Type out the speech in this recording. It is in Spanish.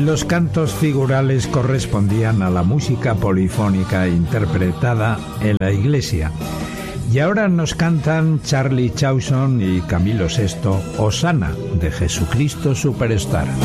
los cantos figurales correspondían a la música polifónica interpretada en la iglesia. Y ahora nos cantan Charlie Chausson y Camilo VI, Hosana, de Jesucristo Superstar.